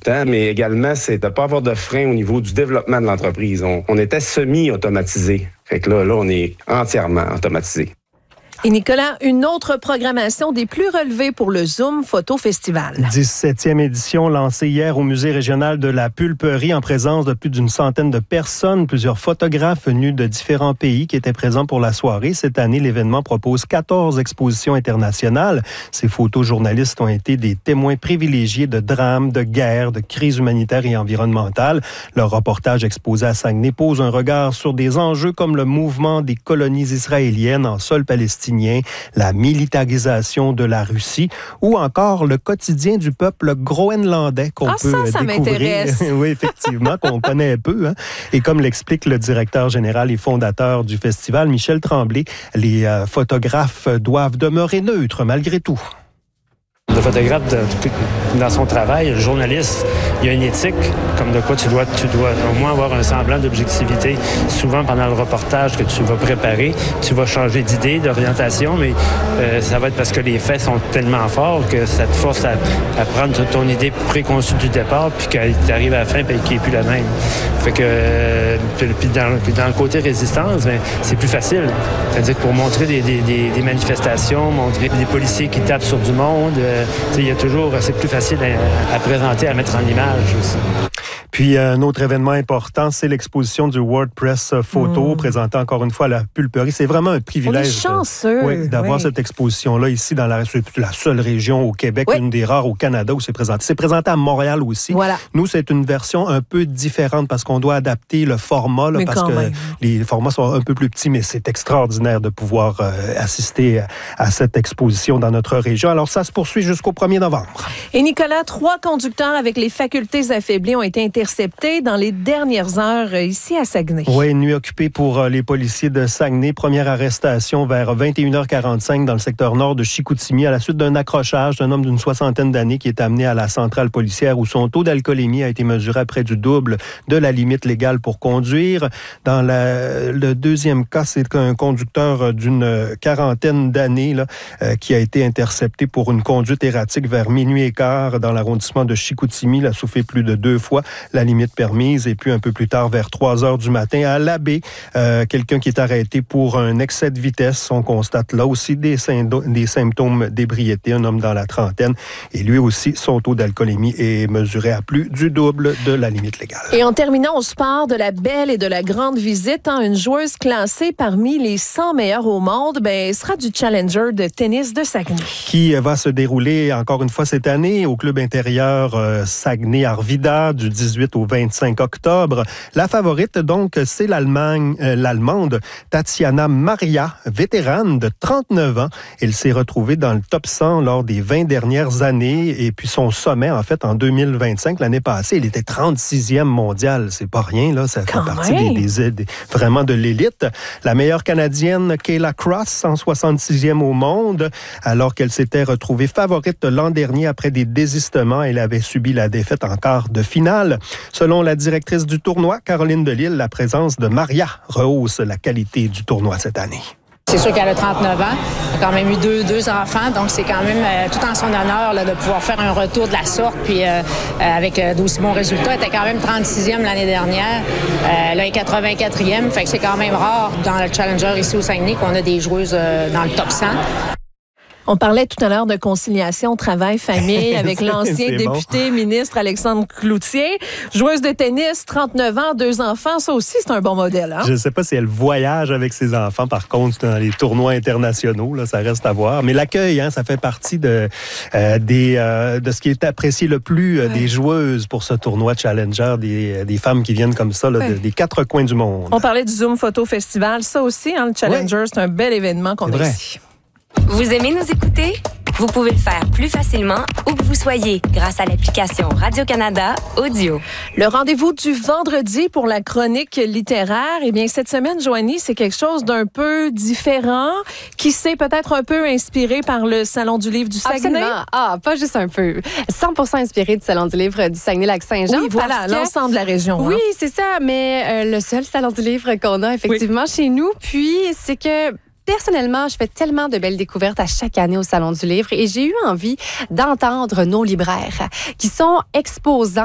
temps, mais également, c'est de ne pas avoir de frein au niveau du développement de l'entreprise. On était semi-automatisé. Fait que là, on est entièrement automatisé. Et Nicolas, une autre programmation des plus relevées pour le Zoom Photo Festival. 17e édition lancée hier au Musée régional de la Pulperie en présence de plus d'une centaine de personnes, plusieurs photographes venus de différents pays qui étaient présents pour la soirée. Cette année, l'événement propose 14 expositions internationales. Ces photojournalistes ont été des témoins privilégiés de drames, de guerres, de crises humanitaires et environnementales. Leur reportage exposé à Saguenay pose un regard sur des enjeux comme le mouvement des colonies israéliennes en sol palestinien, la militarisation de la Russie ou encore le quotidien du peuple groenlandais qu'on peut ça découvrir. M'intéresse. Oui, effectivement, qu'on connaît un peu. Hein. Et comme l'explique le directeur général et fondateur du festival, Michel Tremblay, les photographes doivent demeurer neutres malgré tout. Le photographe, dans son travail, le journaliste, il y a une éthique, comme de quoi tu dois au moins avoir un semblant d'objectivité. Souvent, pendant le reportage que tu vas préparer, tu vas changer d'idée, d'orientation, mais ça va être parce que les faits sont tellement forts que ça te force à prendre ton idée préconçue du départ, puis qu'elle arrive à la fin, puis qu'elle n'est plus la même. Fait que, puis dans le côté résistance, ben, c'est plus facile. C'est-à-dire que pour montrer des manifestations, montrer des policiers qui tapent sur du monde, il y a toujours, c'est plus facile à présenter, à mettre en image aussi. Puis, un autre événement important, c'est l'exposition du WordPress Photo, présentée encore une fois à la Pulperie. C'est vraiment un privilège. On est chanceux. D'avoir cette exposition-là ici dans la seule région au Québec, une des rares au Canada où c'est présenté. C'est présenté à Montréal aussi. Voilà. Nous, c'est une version un peu différente parce qu'on doit adapter le format, là, parce que les formats sont un peu plus petits, mais c'est extraordinaire de pouvoir assister à cette exposition dans notre région. Alors, ça se poursuit jusqu'au 1er novembre. Et Nicolas, 3 conducteurs avec les facultés affaiblies ont été interceptés dans les dernières heures ici à Saguenay. Oui, une nuit occupée pour les policiers de Saguenay. Première arrestation vers 21h45 dans le secteur nord de Chicoutimi à la suite d'un accrochage d'un homme d'une 60aine d'années qui est amené à la centrale policière où son taux d'alcoolémie a été mesuré à près du double de la limite légale pour conduire. Dans le deuxième cas, c'est un conducteur d'une 40aine d'années qui a été intercepté pour une conduite erratique vers minuit et quart dans l'arrondissement de Chicoutimi. Il a soufflé plus de 2 fois la limite permise. Et puis un peu plus tard, vers 3 heures du matin, à l'Abbé, quelqu'un qui est arrêté pour un excès de vitesse. On constate là aussi des symptômes d'ébriété, un homme dans la trentaine. Et lui aussi, son taux d'alcoolémie est mesuré à plus du double de la limite légale. Et en terminant au sport de la belle et de la grande visite, une joueuse classée parmi les 100 meilleures au monde sera du Challenger de tennis de Saguenay. Qui va se dérouler encore une fois cette année au club intérieur Saguenay-Arvida du 18 au 25 octobre. La favorite, donc, c'est l'Allemande Tatiana Maria, vétérane de 39 ans. Elle s'est retrouvée dans le top 100 lors des 20 dernières années et puis son sommet, en fait, en 2025, l'année passée, elle était 36e mondiale. C'est pas rien, là. Ça fait partie vraiment de l'élite. La meilleure Canadienne, Kayla Cross, 166e au monde, alors qu'elle s'était retrouvée favorite l'an dernier après des désistements. Elle avait subi la défaite en quart de finale. Selon la directrice du tournoi, Caroline Delisle, la présence de Maria rehausse la qualité du tournoi cette année. C'est sûr qu'elle a 39 ans. Elle a quand même eu deux enfants, donc c'est quand même tout en son honneur là, de pouvoir faire un retour de la sorte. Puis avec d'aussi bons résultats, elle était quand même 36e l'année dernière. Là, elle est 84e, fait que c'est quand même rare dans le Challenger ici au Saguenay qu'on a des joueuses dans le top 100. On parlait tout à l'heure de conciliation travail-famille avec l'ancien député ministre Alexandre Cloutier. Joueuse de tennis, 39 ans, 2 enfants. Ça aussi, c'est un bon modèle. Hein? Je ne sais pas si elle voyage avec ses enfants, par contre, dans les tournois internationaux. Là, ça reste à voir. Mais l'accueil, ça fait partie de ce qui est apprécié le plus des joueuses pour ce tournoi Challenger, des femmes qui viennent comme ça des 4 coins du monde. On parlait du Zoom Photo Festival. Ça aussi, le Challenger, c'est un bel événement qu'on a ici. Vous aimez nous écouter? Vous pouvez le faire plus facilement où que vous soyez grâce à l'application Radio-Canada Audio. Le rendez-vous du vendredi pour la chronique littéraire, cette semaine, Joanie, c'est quelque chose d'un peu différent, qui s'est peut-être un peu inspiré par le Salon du livre du Saguenay. Absolument. Pas juste un peu. 100% inspiré du Salon du livre du Saguenay-Lac-Saint-Jean. Oui, voilà, l'ensemble de la région. Oui, c'est ça, mais le seul Salon du livre qu'on a effectivement chez nous, puis c'est que personnellement, je fais tellement de belles découvertes à chaque année au Salon du livre et j'ai eu envie d'entendre nos libraires qui sont exposants